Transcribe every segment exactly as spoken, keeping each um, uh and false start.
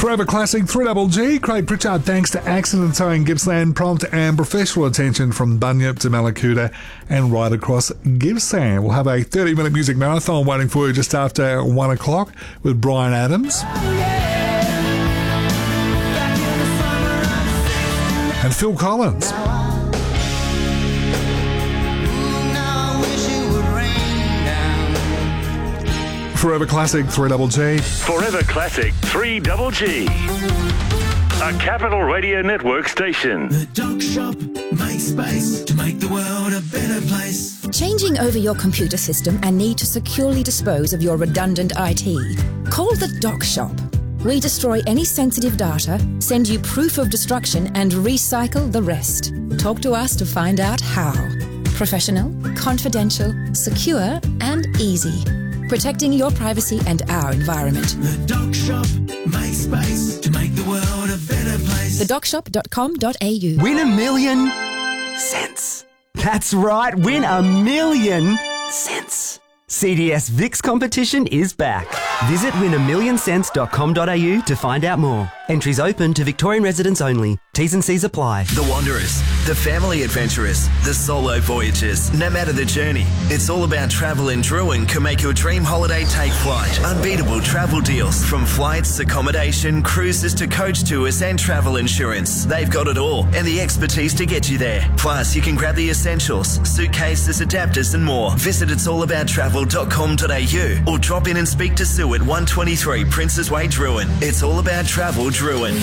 Forever Classic three double G. Craig Pritchard, thanks to Accident Towing Gippsland, prompt and professional attention from Bunyip to Malakuta and right across Gippsland. We'll have a thirty minute music marathon waiting for you just after one o'clock with Brian Adams. And Phil Collins. Forever Classic three double G. Forever Classic three double G. A Capital Radio Network station. The Doc Shop makes space to make the world a better place. Changing over your computer system and need to securely dispose of your redundant I T? Call the Doc Shop. We destroy any sensitive data, send you proof of destruction and recycle the rest. Talk to us to find out how. Professional, confidential, secure and easy. Protecting your privacy and our environment. The Doc Shop makes space to make the world a better place. the doc shop dot com dot a u. Win a million cents. That's right, win a million cents. C D S V I X competition is back. Visit win a million cents dot com dot a u to find out more. Entries open to Victorian residents only. T's and C's apply. The Wanderers, the family adventurers, the solo voyagers, no matter the journey, it's all about travel in Druin can make your dream holiday take flight. Unbeatable travel deals from flights, accommodation, cruises to coach tours and travel insurance. They've got it all and the expertise to get you there. Plus, you can grab the essentials, suitcases, adapters and more. Visit its all about travel dot com dot a u or drop in and speak to Sue at one twenty-three Princes Way, Druin. It's all about travel, Druin.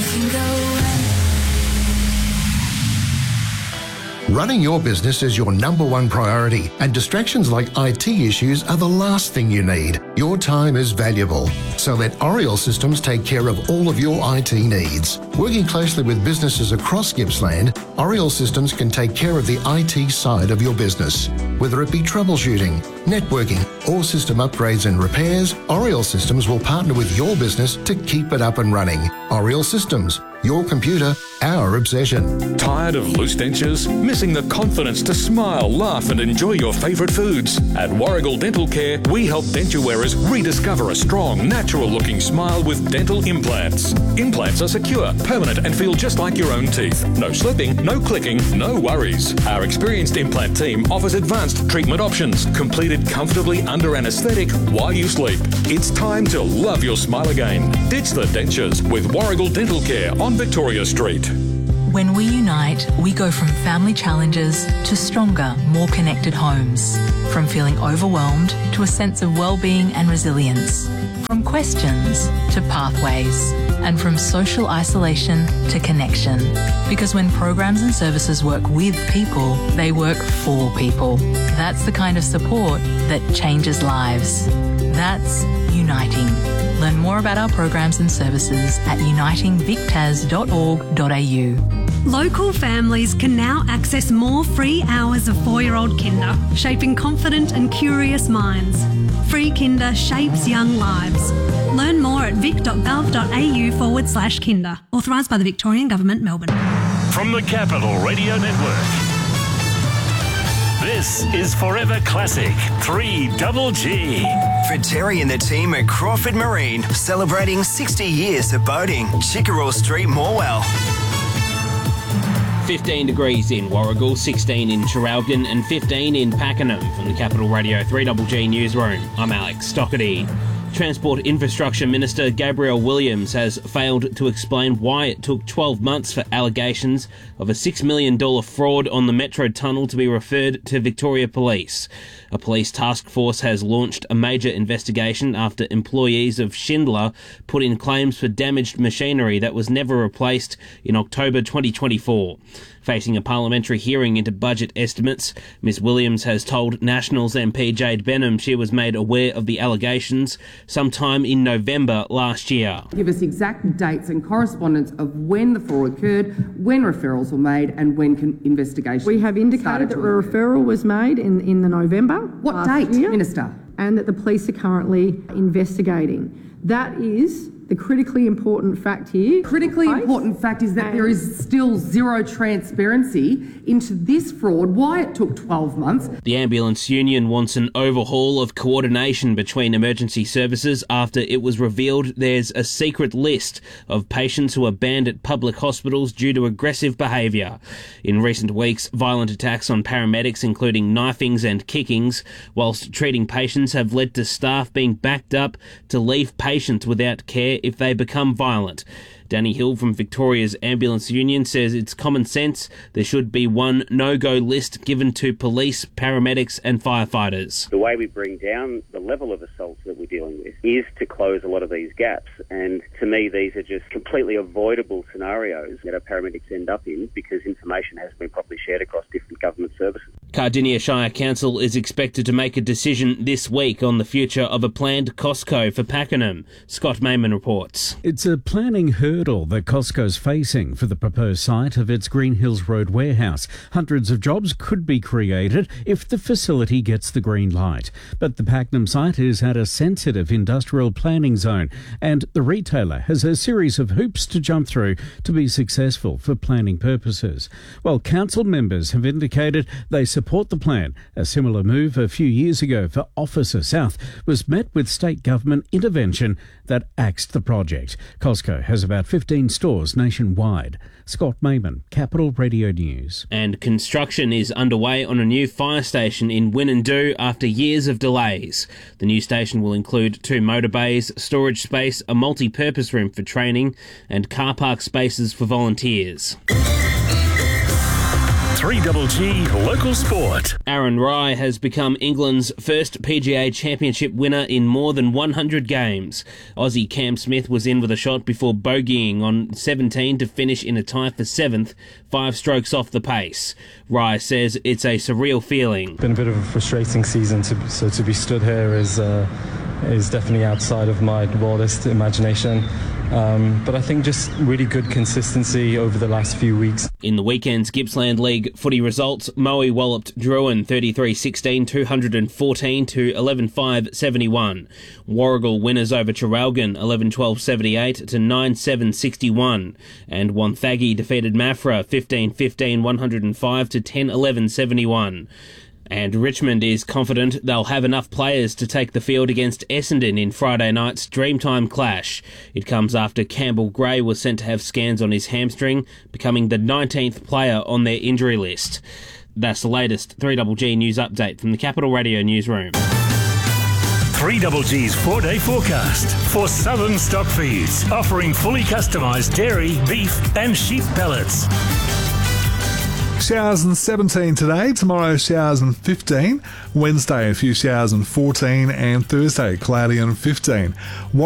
Running your business is your number one priority, and distractions like I T issues are the last thing you need. Your time is valuable, so let Oriel Systems take care of all of your I T needs. Working closely with businesses across Gippsland, Oriel Systems can take care of the I T side of your business. Whether it be troubleshooting, networking, or system upgrades and repairs, Oriel Systems will partner with your business to keep it up and running. Oriel Systems, your computer, our obsession. Tired of loose dentures? Missing the confidence to smile, laugh and enjoy your favourite foods? At Warrigal Dental Care, we help denture wearers rediscover a strong, natural-looking smile with dental implants. Implants are secure, permanent and feel just like your own teeth. No slipping, no clicking, no worries. Our experienced implant team offers advanced treatment options, completed comfortably under anaesthetic while you sleep. It's time to love your smile again. Ditch the dentures with Warrigal Dental Care on Victoria Street. When we unite, we go from family challenges to stronger, more connected homes. From feeling overwhelmed to a sense of well-being and resilience. From questions to pathways. And from social isolation to connection. Because when programs and services work with people, they work for people. That's the kind of support that changes lives. That's uniting. Learn more about our programs and services at uniting victas dot org dot a u. Local families can now access more free hours of four-year-old Kinder, shaping confident and curious minds. Free Kinder shapes young lives. Learn more at vic dot gov dot a u forward slash Kinder. Authorised by the Victorian Government, Melbourne. From the Capital Radio Network, this is Forever Classic three double G. For Terry and the team at Crawford Marine, celebrating sixty years of boating. Chickerell Street, Morwell. fifteen degrees in Warrigal, sixteen in Traralgon and fifteen in Pakenham. From the Capital Radio three double G Newsroom, I'm Alex Stockerty. Transport Infrastructure Minister Gabrielle Williams has failed to explain why it took twelve months for allegations of a six million dollars fraud on the Metro Tunnel to be referred to Victoria Police. A police task force has launched a major investigation after employees of Schindler put in claims for damaged machinery that was never replaced in October twenty twenty-four. Facing a parliamentary hearing into budget estimates, Miss Williams has told Nationals M P Jade Benham she was made aware of the allegations sometime in November last year. Give us exact dates and correspondence of when the fraud occurred, when referrals were made and when con- investigation We have indicated that a referral was made in, in the November. What date, year, Minister? And that the police are currently investigating. That is The critically important fact here... Critically important fact is that there is still zero transparency into this fraud, why it took twelve months. The ambulance union wants an overhaul of coordination between emergency services after it was revealed there's a secret list of patients who are banned at public hospitals due to aggressive behaviour. In recent weeks, violent attacks on paramedics, including knifings and kickings, whilst treating patients, have led to staff being backed up to leave patients without care if they become violent. Danny Hill from Victoria's Ambulance Union says it's common sense there should be one no-go list given to police, paramedics and firefighters. The way we bring down the level of assaults that we're dealing with is to close a lot of these gaps, and to me these are just completely avoidable scenarios that our paramedics end up in because information hasn't been properly shared across different government services. Cardinia Shire Council is expected to make a decision this week on the future of a planned Costco for Pakenham. Scott Mayman reports. It's a planning hurdle that Costco's facing for the proposed site of its Green Hills Road warehouse. Hundreds of jobs could be created if the facility gets the green light. But the Pakenham site is at a sensitive industrial planning zone, and the retailer has a series of hoops to jump through to be successful for planning purposes. Well, council members have indicated they support the plan. A similar move a few years ago for Officer South was met with state government intervention that axed the project. Costco has about fifteen stores nationwide. Scott Mayman, Capital Radio News. And construction is underway on a new fire station in Winnendoo after years of delays. The new station will include two motor bays, storage space, a multi-purpose room for training and car park spaces for volunteers. three G G Local Sport. Aaron Rai has become England's first P G A Championship winner in more than one hundred games. Aussie Cam Smith was in with a shot before bogeying on seventeen to finish in a tie for seventh, five strokes off the pace. Rai says it's a surreal feeling. Been a bit of a frustrating season, to, so to be stood here is uh, is definitely outside of my wildest imagination. Um, but I think just really good consistency over the last few weeks. In the weekend's Gippsland League footy results, Moe walloped Druin thirty-three sixteen, two fourteen to eleven five seventy-one. Warragul winners over Traralgon eleven twelve seventy-eight to nine seven sixty-one. And Wonthaggi defeated Maffra fifteen fifteen one oh five to ten eleven seventy-one. And Richmond is confident they'll have enough players to take the field against Essendon in Friday night's Dreamtime clash. It comes after Campbell Gray was sent to have scans on his hamstring, becoming the nineteenth player on their injury list. That's the latest three G G news update from the Capital Radio newsroom. three G G's four-day forecast for Southern Stock Feeds, offering fully customised dairy, beef and sheep pellets. Showers and seventeen today, tomorrow showers and fifteen, Wednesday a few showers and fourteen, and Thursday cloudy and fifteen.